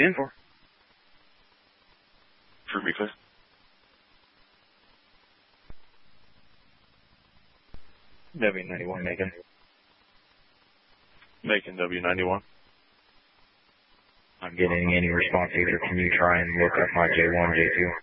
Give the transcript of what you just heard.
in for? For me, please. W91 Macon. Macon W91. I'm getting any response either. Can you try and look up my J1, J2?